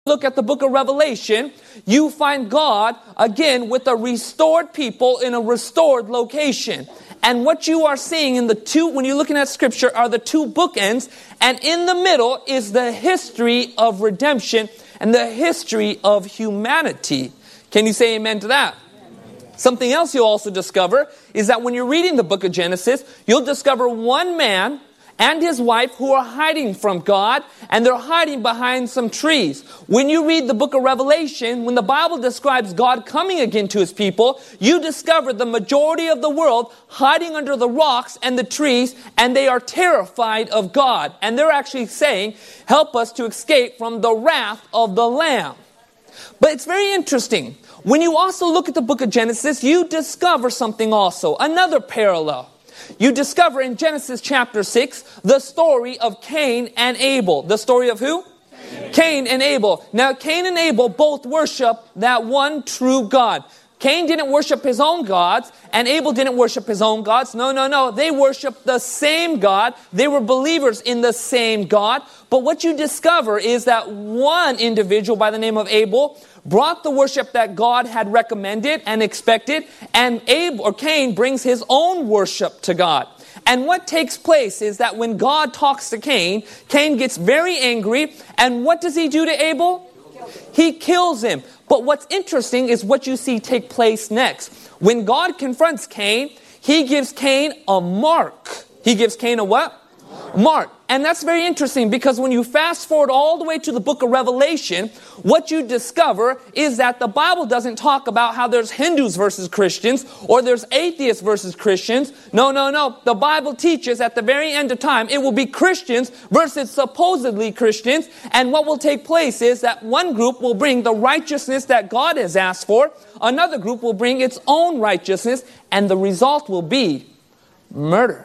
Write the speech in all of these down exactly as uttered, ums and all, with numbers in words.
look at the book of Revelation, you find God, again, with a restored people in a restored location. And what you are seeing in the two, when you're looking at Scripture, are the two bookends. And in the middle is the history of redemption and the history of humanity. Can you say amen to that? Something else you'll also discover is that when you're reading the book of Genesis, you'll discover one man and his wife who are hiding from God, and they're hiding behind some trees. When you read the book of Revelation, when the Bible describes God coming again to his people, you discover the majority of the world hiding under the rocks and the trees, and they are terrified of God. And they're actually saying, help us to escape from the wrath of the Lamb. But it's very interesting. When you also look at the book of Genesis, you discover something also, another parallel. You discover in Genesis chapter six, the story of Cain and Abel. The story of who? Cain. Cain and Abel. Now, Cain and Abel both worship that one true God. Cain didn't worship his own gods, and Abel didn't worship his own gods. No, no, no. They worshiped the same God. They were believers in the same God. But what you discover is that one individual by the name of Abel brought the worship that God had recommended and expected, and Abel or Cain brings his own worship to God. And what takes place is that when God talks to Cain, Cain gets very angry, and what does he do to Abel? He kills him. But what's interesting is what you see take place next. When God confronts Cain, he gives Cain a mark. He gives Cain a what? Mark. And that's very interesting because when you fast forward all the way to the book of Revelation, what you discover is that the Bible doesn't talk about how there's Hindus versus Christians or there's atheists versus Christians. No, no, no. The Bible teaches at the very end of time, it will be Christians versus supposedly Christians. And what will take place is that one group will bring the righteousness that God has asked for. Another group will bring its own righteousness. And the result will be murder,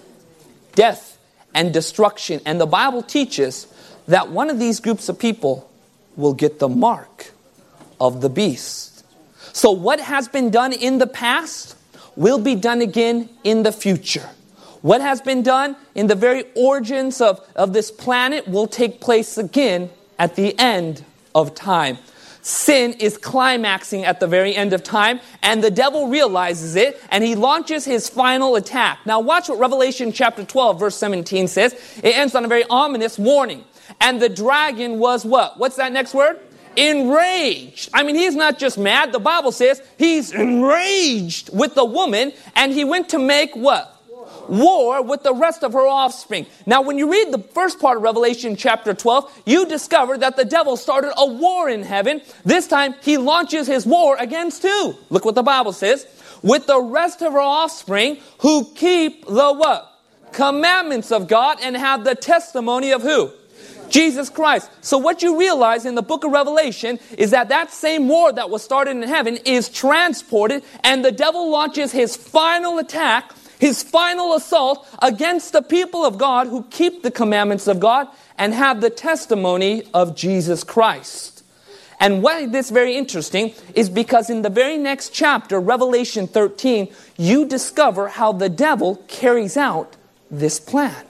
death, and destruction. And the Bible teaches that one of these groups of people will get the mark of the beast. So what has been done in the past will be done again in the future. What has been done in the very origins of, of this planet will take place again at the end of time. Sin is climaxing at the very end of time, and the devil realizes it, and he launches his final attack. Now watch what Revelation chapter twelve, verse seventeen says. It ends on a very ominous warning. And the dragon was what? What's that next word? Enraged. I mean, he's not just mad. The Bible says he's enraged with the woman, and he went to make what? War with the rest of her offspring. Now, when you read the first part of Revelation chapter twelve, you discover that the devil started a war in heaven. This time, he launches his war against who? Look what the Bible says. With the rest of her offspring who keep the what? Commandments of God and have the testimony of who? Jesus Christ. So what you realize in the book of Revelation is that that same war that was started in heaven is transported, and the devil launches his final attack, his final assault against the people of God who keep the commandments of God and have the testimony of Jesus Christ. And why this is very interesting is because in the very next chapter, Revelation thirteen, you discover how the devil carries out this plan.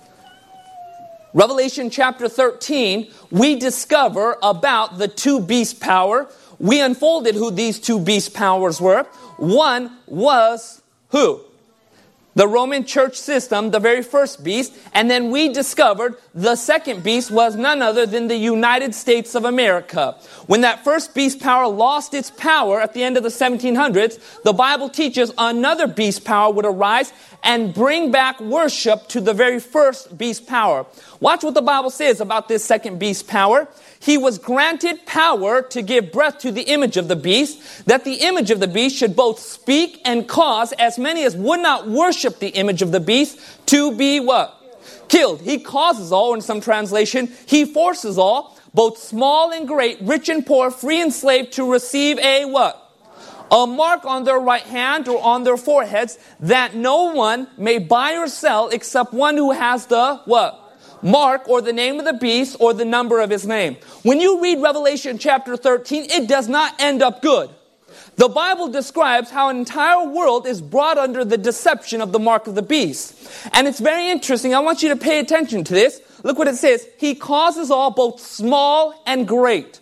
Revelation chapter thirteen, we discover about the two beast power. We unfolded who these two beast powers were. One was who? The Roman church system, the very first beast. And then we discovered the second beast was none other than the United States of America. When that first beast power lost its power at the end of the seventeen hundreds, the Bible teaches another beast power would arise and bring back worship to the very first beast power. Watch what the Bible says about this second beast power. He was granted power to give breath to the image of the beast, that the image of the beast should both speak and cause as many as would not worship the image of the beast to be what? Killed. He causes all, in some translation, he forces all, both small and great, rich and poor, free and slave, to receive a what? A mark on their right hand or on their foreheads, that no one may buy or sell except one who has the what? Mark or the name of the beast or the number of his name. When you read Revelation chapter thirteen, it does not end up good. The Bible describes how an entire world is brought under the deception of the mark of the beast. And it's very interesting. I want you to pay attention to this. Look what it says. He causes all, both small and great.